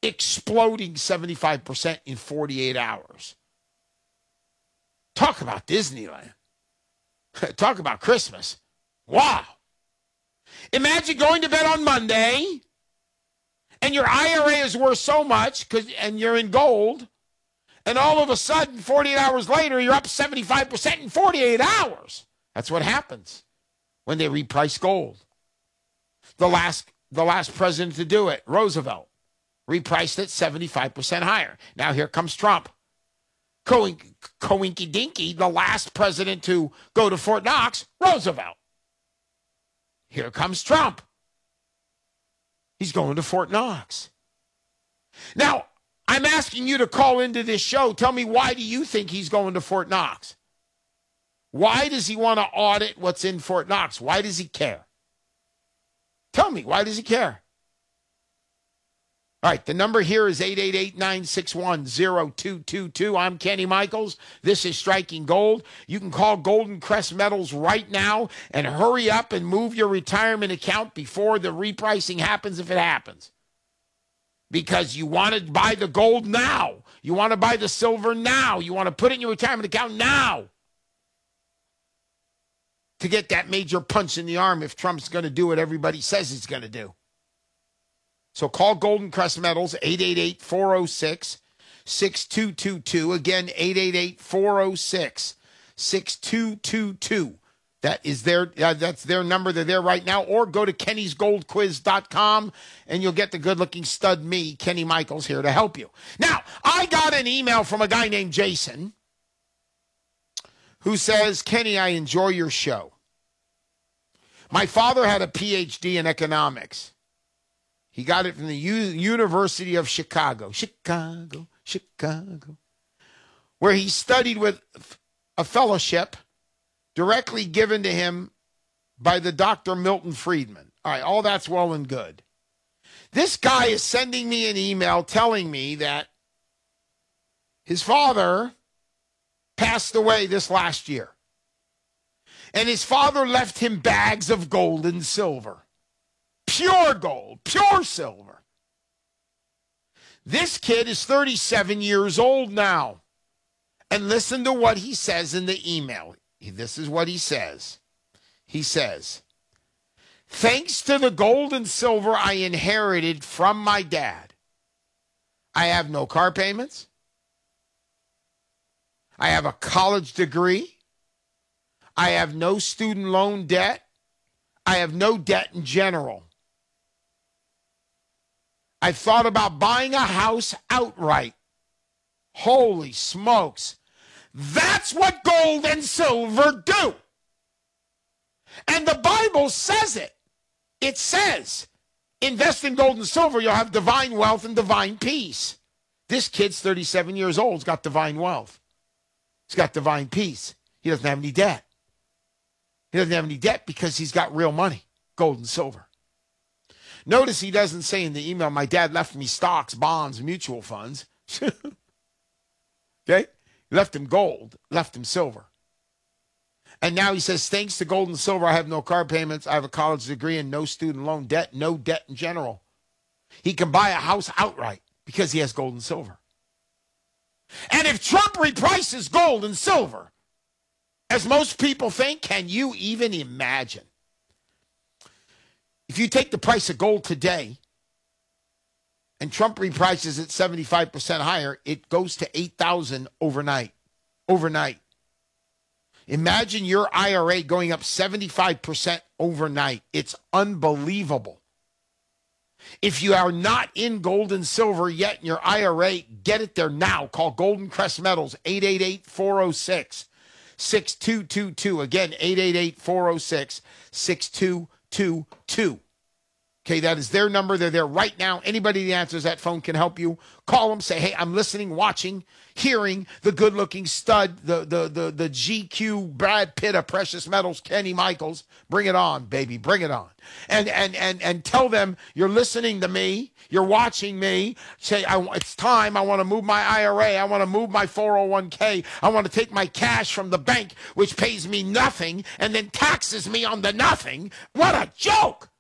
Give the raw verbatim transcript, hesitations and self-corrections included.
exploding seventy-five percent in forty-eight hours. Talk about Disneyland. Talk about Christmas. Wow. Imagine going to bed on Monday and your I R A is worth so much because and you're in gold, and all of a sudden, forty-eight hours later, you're up seventy-five percent in forty-eight hours. That's what happens when they reprice gold. The last, the last president to do it, Roosevelt, repriced it seventy-five percent higher. Now here comes Trump. Coinky dinky, the last president to go to Fort Knox, Roosevelt. Here comes Trump. He's going to Fort Knox. Now, I'm asking you to call into this show. Tell me, why do you think he's going to Fort Knox? Why does he want to audit what's in Fort Knox? Why does he care? Tell me, why does he care? All right, the number here is eight eight eight, nine six one, zero two two two. I'm Kenny Michaels. This is Striking Gold. You can call Golden Crest Metals right now and hurry up and move your retirement account before the repricing happens, if it happens. Because you want to buy the gold now. You want to buy the silver now. You want to put it in your retirement account now to get that major punch in the arm if Trump's going to do what everybody says he's going to do. So call Golden Crest Metals, eight eight eight, four oh six, six two two two. Again, eight eight eight, four oh six, six two two two. That is their, uh, that's their number. They're there right now. Or go to kennys gold quiz dot com and you'll get the good-looking stud me, Kenny Michaels, here to help you. Now, I got an email from a guy named Jason who says, Kenny, I enjoy your show. My father had a P H D in economics. He got it from the U- University of Chicago. Chicago, Chicago. Where he studied with a fellowship directly given to him by the Doctor Milton Friedman. All right, all that's well and good. This guy is sending me an email telling me that his father passed away this last year. And his father left him bags of gold and silver. Pure gold, pure silver. This kid is thirty-seven years old now. And listen to what he says in the email. This is what he says. He says, thanks to the gold and silver I inherited from my dad, I have no car payments. I have a college degree. I have no student loan debt. I have no debt in general. I've thought about buying a house outright. Holy smokes. That's what gold and silver do. And the Bible says it. It says, invest in gold and silver, you'll have divine wealth and divine peace. This kid's thirty-seven years old. He's got divine wealth. He's got divine peace. He doesn't have any debt. He doesn't have any debt because he's got real money, gold and silver. Notice he doesn't say in the email, my dad left me stocks, bonds, mutual funds. Okay? He left him gold, left him silver. And now he says, thanks to gold and silver, I have no car payments, I have a college degree and no student loan debt, no debt in general. He can buy a house outright because he has gold and silver. And if Trump reprices gold and silver, as most people think, can you even imagine? If you take the price of gold today and Trump reprices it seventy-five percent higher, it goes to eight thousand dollars overnight. Overnight. Imagine your I R A going up seventy-five percent overnight. It's unbelievable. If you are not in gold and silver yet in your I R A, get it there now. Call Golden Crest Metals, eight eight eight, four oh six, six two two two. Again, eight eight eight, four oh six, six two two two. Okay, that is their number. They're there right now. Anybody that answers that phone can help you. Call them. Say, hey, I'm listening, watching, hearing the good-looking stud, the the the the G Q Brad Pitt of precious metals, Kenny Michaels. Bring it on, baby. Bring it on. And and and and tell them you're listening to me. You're watching me. Say, I, it's time. I want to move my I R A. I want to move my four oh one k. I want to take my cash from the bank, which pays me nothing and then taxes me on the nothing. What a joke.